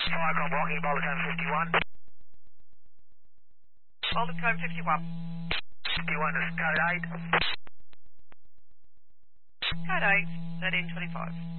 Firecom Rocky, Boulder Cone 51. Boulder Cone 51. 51 is code 8. Code 8, 1325.